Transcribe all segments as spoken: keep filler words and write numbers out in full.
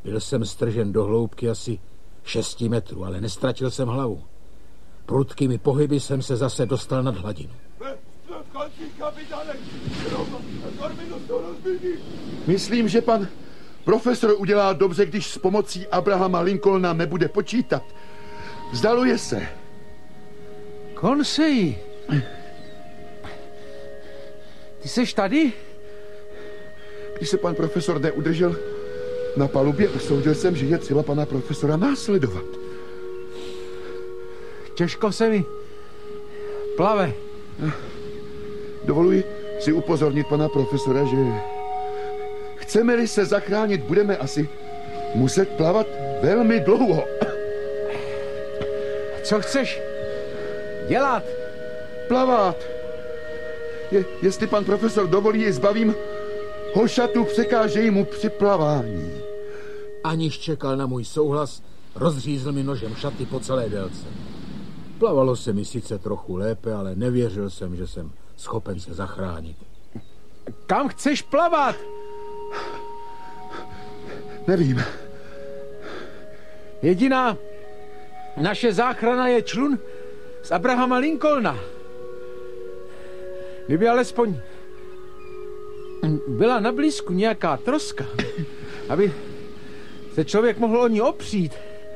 Byl jsem stržen do hloubky asi šesti metrů, ale nestratil jsem hlavu. Prudkými pohyby jsem se zase dostal nad hladinu. Myslím, že pan profesor udělá dobře, když s pomocí Abrahama Lincolna nebude počítat. Vzdaluje se. Conseil, ty seš tady? Když se pan profesor neudržel na palubě, usoudil jsem, že je třeba pana profesora následovat. Těžko se mi plave. Dovoluji si upozornit pana profesora, že chceme-li se zachránit, budeme asi muset plavat velmi dlouho. Co chceš dělat? Plavat. Je, jestli pan profesor dovolí, zbavím ho šatu, překážejí mu při plavání. Aniž čekal na můj souhlas, rozřízl mi nožem šaty po celé délce. Plavalo se mi sice trochu lépe, ale nevěřil jsem, že jsem schopen se zachránit. Kam chceš plavat? Nevím. Jediná naše záchrana je člun z Abrahama Lincolna. Kdyby alespoň byla na blízku nějaká troska, aby se člověk mohl o ní opřít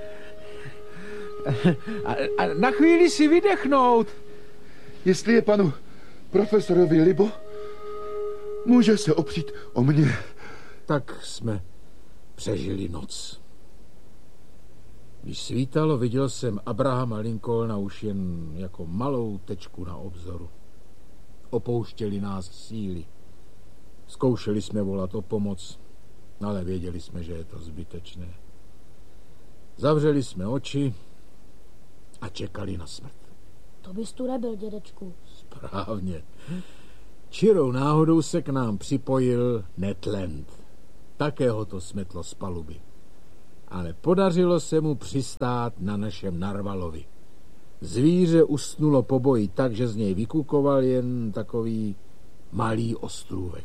a, a na chvíli si vydechnout. Jestli je panu profesorovi libo, může se opřít o mě. Tak jsme přežili noc. Když svítalo, viděl jsem Abrahama Lincolna už jen jako malou tečku na obzoru. Opouštěli nás síly. Zkoušeli jsme volat o pomoc, ale věděli jsme, že je to zbytečné. Zavřeli jsme oči a čekali na smrt. To bys tu nebyl, dědečku. Správně. Čirou náhodou se k nám připojil Ned Land. Také ho to smetlo z paluby. Ale podařilo se mu přistát na našem narvalovi. Zvíře usnulo po boji tak, že z něj vykukoval jen takový malý ostrůvek.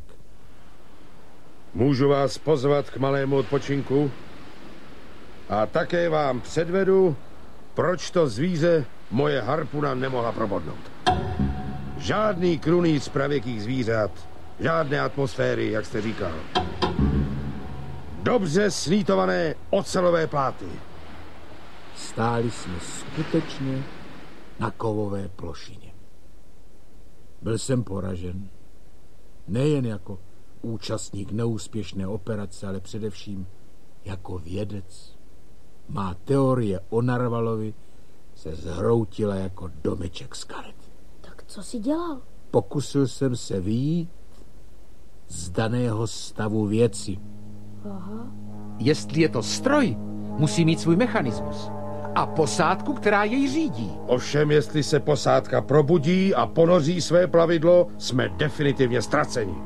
Můžu vás pozvat k malému odpočinku? A také vám předvedu, proč to zvíře moje harpuna nemohla probodnout. Žádný krunýř z pravěkých zvířat, žádné atmosféry, jak jste říkal. Dobře snítované ocelové pláty. Stáli jsme skutečně na kovové plošině. Byl jsem poražen. Nejen jako účastník neúspěšné operace, ale především jako vědec. Má teorie o narvalovi se zhroutila jako domeček z karet. Tak co jsi dělal? Pokusil jsem se vyjít z daného stavu věci. Aha. Jestli je to stroj, musí mít svůj mechanismus a posádku, která jej řídí. Ovšem, jestli se posádka probudí a ponoří své plavidlo, jsme definitivně ztraceni.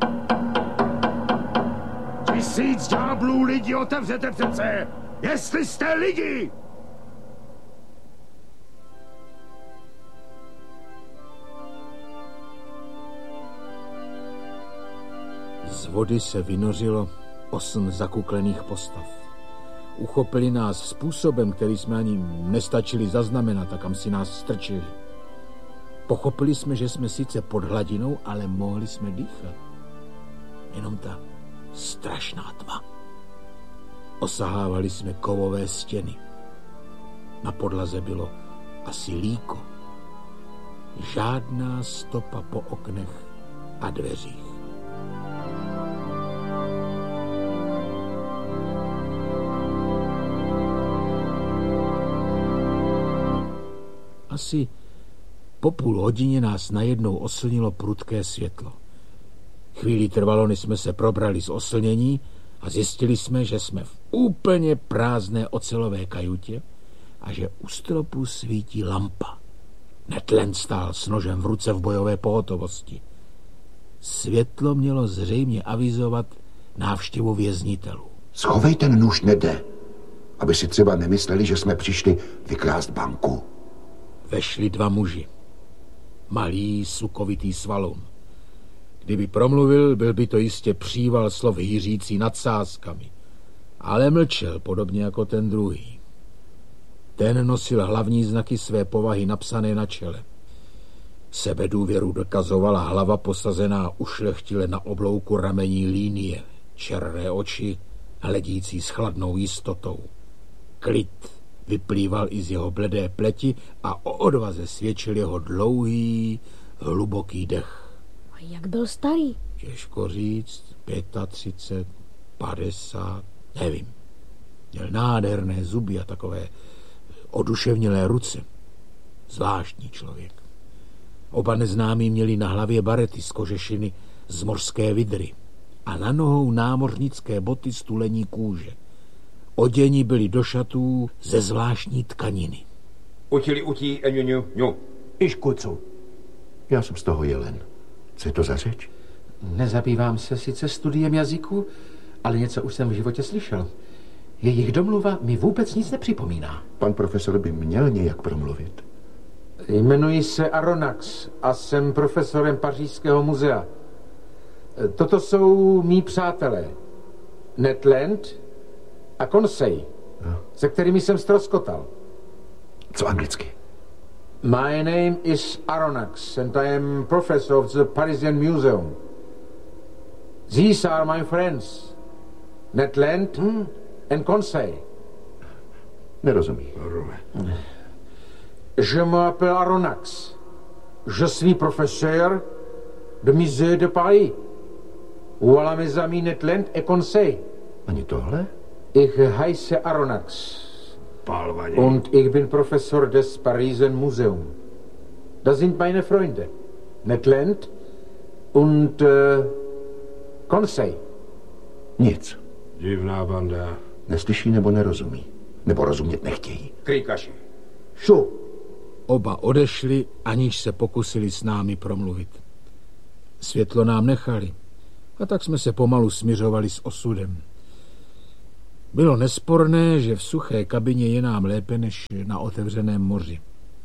Tisíc ďáblů lidi otevřete přece, jestli jste lidi! Z vody se vynořilo osm zakuklených postav. Uchopili nás způsobem, který jsme ani nestačili zaznamenat a kam si nás strčili. Pochopili jsme, že jsme sice pod hladinou, ale mohli jsme dýchat. Jenom ta strašná tma. Osahávali jsme kovové stěny. Na podlaze bylo asi líko. Žádná stopa po oknech a dveřích. Asi po půl hodině nás najednou oslnilo prudké světlo. Chvíli trvalo, než jsme se probrali z oslnění a zjistili jsme, že jsme v úplně prázdné ocelové kajutě a že u stropu svítí lampa. Ned Land stál s nožem v ruce v bojové pohotovosti. Světlo mělo zřejmě avizovat návštěvu věznitelů. Schovej ten nůž, Nede, aby si třeba nemysleli, že jsme přišli vykrást banku. Vešli dva muži. Malý, sukovitý svalun. Kdyby promluvil, byl by to jistě příval slov hýřící nadsázkami. Ale mlčel, podobně jako ten druhý. Ten nosil hlavní znaky své povahy napsané na čele. Sebedůvěru dokazovala hlava posazená ušlechtile na oblouku ramení línie, černé oči, hledící s chladnou jistotou. Klid vyplýval i z jeho bledé pleti a o odvaze svědčil jeho dlouhý, hluboký dech. A jak byl starý? Těžko říct, třicet pět, padesát, nevím. Měl nádherné zuby a takové oduševnělé ruce. Zvláštní člověk. Oba neznámí měli na hlavě barety z kožešiny z mořské vidry a na nohou námořnické boty z tulení kůže. Oděni byli do šatů ze zvláštní tkaniny. Utili utí eňuňu ňu. Iškucu. Já jsem z toho jelen. Co je to za řeč? Nezabývám se sice studiem jazyku, ale něco už jsem v životě slyšel. Jejich domluva mi vůbec nic nepřipomíná. Pan profesor by měl nějak promluvit. Jmenuji se Aronnax a jsem profesorem Pařížského muzea. Toto jsou mý přátelé. Ned Land a Conseil, no. Se kterými jsem ztroskotal. Co anglicky? My name is Aronnax and I am professor of the Parisian Museum. These are my friends, Ned Land hmm. and Conseil. Nerozumí. Je m'appelle Aronnax. Je suis professeur de musée de Paris. Voilà mes amis Ned Land et Conseil. Ani tohle? Ich heiße Aronnax. Pálvaně. Und ich bin Professor des Parisian Museum. Das sind meine Freunde. Ned Land und uh, Conseil. Nic. Divná banda. Neslyší nebo nerozumí. Nebo rozumět nechtějí. Krýkaši. Šu. Oba odešli, aniž se pokusili s námi promluvit. Světlo nám nechali a tak jsme se pomalu smiřovali s osudem. Bylo nesporné, že v suché kabině je nám lépe než na otevřeném moři.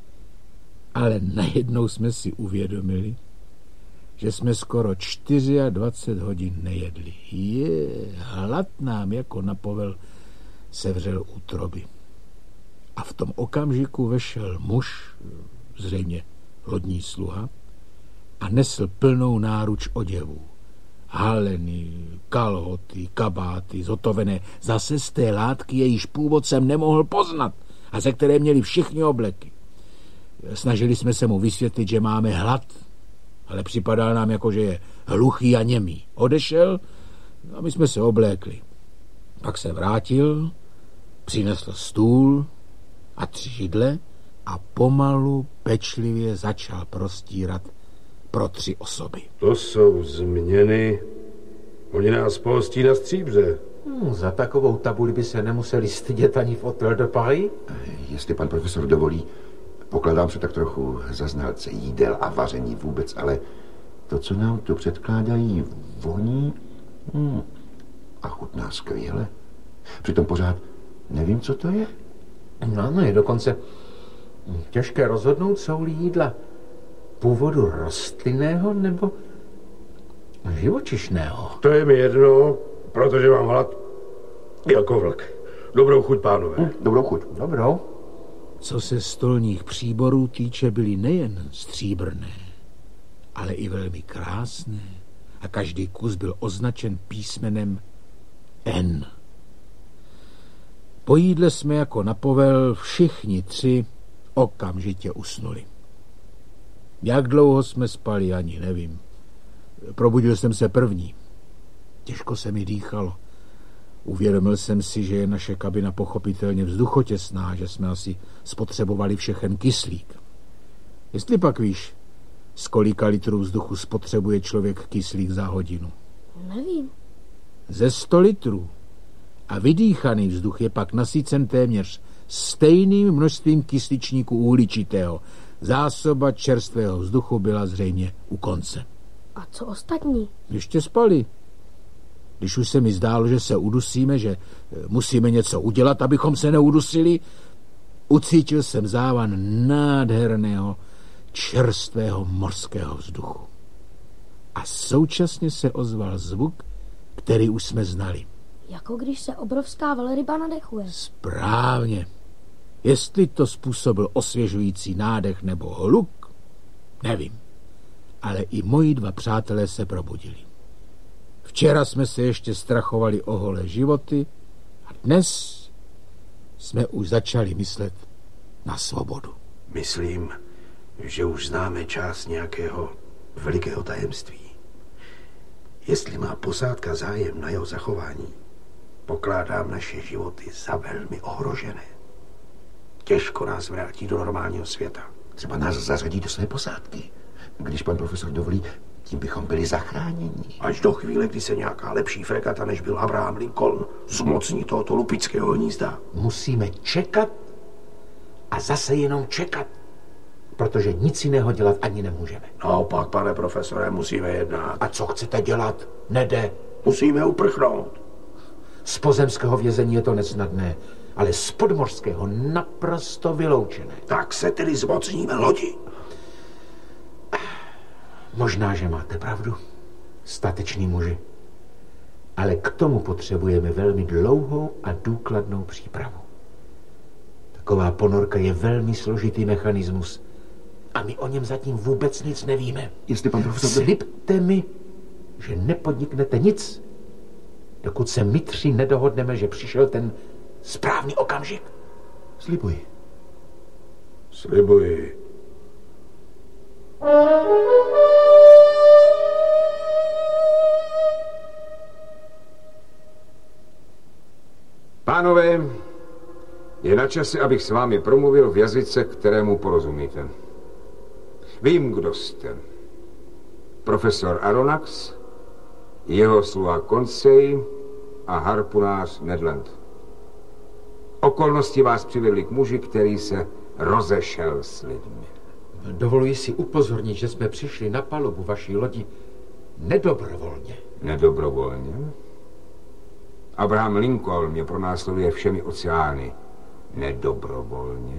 Ale najednou jsme si uvědomili, že jsme skoro dvacet čtyři hodin nejedli. Je, hlad nám jako na povel sevřel útroby. A v tom okamžiku vešel muž, zřejmě lodní sluha, a nesl plnou náruč oděvů. Haleny, kalhoty, kabáty, zotovené zase z té látky, jejíž původ jsem nemohl poznat a ze které měli všichni obleky. Snažili jsme se mu vysvětlit, že máme hlad, ale připadal nám jako, že je hluchý a němý. Odešel a my jsme se oblékli. Pak se vrátil, přinesl stůl a tři židle a pomalu pečlivě začal prostírat pro tři osoby. To jsou změny. Oni nás pohostí na stříbře. Hmm, za takovou tabuli by se nemuseli stydět ani v Hotel de Paris. Jestli pan profesor dovolí, pokladám se tak trochu za znalce jídel a vaření vůbec, ale to, co nám tu předkládají, voní hmm, a chutná skvěle. Přitom pořád nevím, co to je. No, no je dokonce těžké rozhodnout, jsou-li jídla původu rostlinného nebo živočišného. To je mi jedno, protože mám hlad jako vlk. Dobrou chuť, pánové. Hm, dobrou chuť. Dobrou. Co se stolních příborů týče, byly nejen stříbrné, ale i velmi krásné a každý kus byl označen písmenem N. Po jídle jsme jako na povel všichni tři okamžitě usnuli. Jak dlouho jsme spali, ani nevím. Probudil jsem se první. Těžko se mi dýchalo. Uvědomil jsem si, že je naše kabina pochopitelně vzduchotěsná, že jsme asi spotřebovali všechen kyslík. Jestli pak víš, z kolika litrů vzduchu spotřebuje člověk kyslík za hodinu? Nevím. Ze sto litrů. A vydýchaný vzduch je pak nasycen téměř stejným množstvím kysličníku uhličitého. Zásoba čerstvého vzduchu byla zřejmě u konce. A co ostatní? Ještě spali. Když už se mi zdálo, že se udusíme, že musíme něco udělat, abychom se neudusili, ucítil jsem závan nádherného čerstvého mořského vzduchu. A současně se ozval zvuk, který už jsme znali. Jako když se obrovská velryba nadechuje. Správně. Jestli to způsobil osvěžující nádech nebo hluk, nevím. Ale i moji dva přátelé se probudili. Včera jsme se ještě strachovali o holé životy a dnes jsme už začali myslet na svobodu. Myslím, že už známe část nějakého velikého tajemství. Jestli má posádka zájem na jeho zachování, pokládám naše životy za velmi ohrožené. Těžko nás vrátí do normálního světa. Třeba nás zařadí do své posádky. Když pan profesor dovolí, tím bychom byli zachráněni. Až do chvíle, kdy se nějaká lepší fregata, než byl Abraham Lincoln, zmocní tohoto lupického hnízda. Musíme čekat a zase jenom čekat, protože nic jiného dělat ani nemůžeme. Naopak, pane profesore, musíme jednat. A co chcete dělat? Nede. Musíme uprchnout. Z pozemského vězení je to nesnadné, ale z podmořského naprosto vyloučené. Tak se tedy zmocníme lodi. Možná, že máte pravdu, stateční muži. Ale k tomu potřebujeme velmi dlouhou a důkladnou přípravu. Taková ponorka je velmi složitý mechanismus a my o něm zatím vůbec nic nevíme. Jestli pan profesor... Slibte mi, že nepodniknete nic, dokud se my tři nedohodneme, že přišel ten správný okamžik. Slibuji. Slibuji. Pánové, je na čase, abych s vámi promluvil v jazyce, kterému porozumíte. Vím, kdo jste. Profesor Aronnax, jeho sluha Conseil a harpunář Ned Land. Okolnosti vás přivedly k muži, který se rozešel s lidmi. Dovoluji si upozornit, že jsme přišli na palubu vaší lodi nedobrovolně. Nedobrovolně? Abraham Lincoln mě pronásleduje všemi oceány. Nedobrovolně?